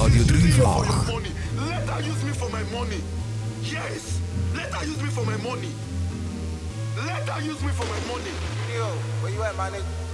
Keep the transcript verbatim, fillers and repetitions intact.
Radio drievlag. Let her use me for my money. Yes. Let her use me for my money. Let her use me for my money. Yo, where you at, my nigga?